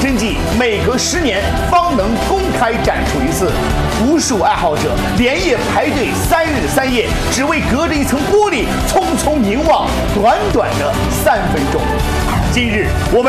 真迹每隔10年方能公开展出一次，无数爱好者连夜排队3日3夜，只为隔着一层玻璃匆匆凝望短短的3分钟。今日我们